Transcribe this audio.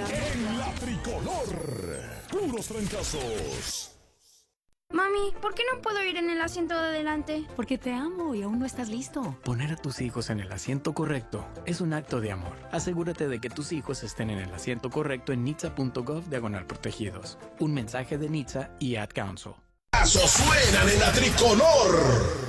En la tricolor, puros trancazos. Mami, ¿por qué no puedo ir en el asiento de adelante? Porque te amo y aún no estás listo. Poner a tus hijos en el asiento correcto es un acto de amor. Asegúrate de que tus hijos estén en el asiento correcto en nitsa.gov/protegidos. Un mensaje de NHTSA y Ad Council. Suenan en la tricolor.